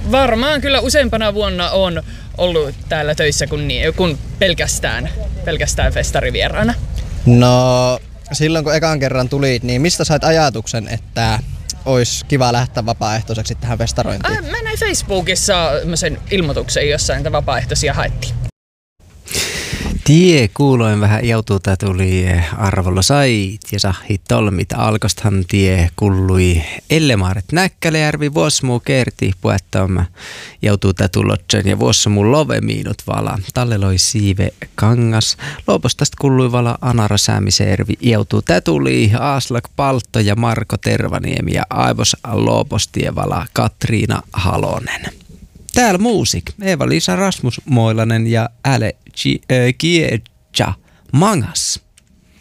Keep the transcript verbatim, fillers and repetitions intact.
varmaan kyllä useampana vuonna on ollut täällä töissä kuin, niin, kuin pelkästään, pelkästään festarivieraana. No silloin kun ekan kerran tulit, niin mistä sait ajatuksen, että olisi kiva lähteä vapaaehtoiseksi tähän festarointiin? Äh, mä näin Facebookissa sen ilmoituksen, jossa niitä vapaaehtoisia haettiin. Tie kuuloin vähän joutuuta tuli arvolla sait ja sahit tolmit alkosthan tie kullui Ellemaaret Näkkäläjärvi vuosmuu kerti puettaama joutuuta tulotsen ja vuosmuu love miinut vala talleloi siive kangas lopostast kullui vala Anara Säämiservi joutuuta tuli Aaslak Paltto ja Marko Tervaniemi ja Aivos Lopostie vala Katriina Halonen. Täällä muusik, Eeva-Liisa Rasmus Moilanen ja Äle Kiedja Mangas.